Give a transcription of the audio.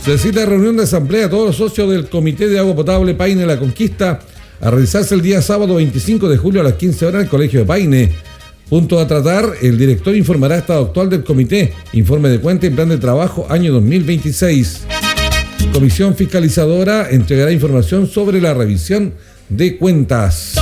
Se cita reunión de asamblea a todos los socios del Comité de Agua Potable Paine La Conquista a realizarse el día sábado 25 de julio a las 15 horas en el Colegio de Paine. Punto a tratar, el director informará estado actual del comité, informe de cuenta y plan de trabajo año 2026. Comisión fiscalizadora entregará información sobre la revisión de cuentas.